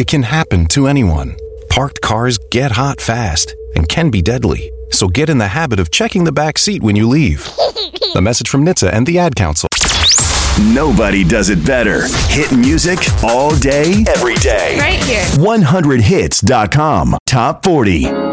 It can happen to anyone. Parked cars get hot fast and can be deadly. So get in the habit of checking the back seat when you leave. A message from NHTSA and the Ad Council. Nobody does it better. Hit music all day, every day. Right here. 100hits.com. Top 40.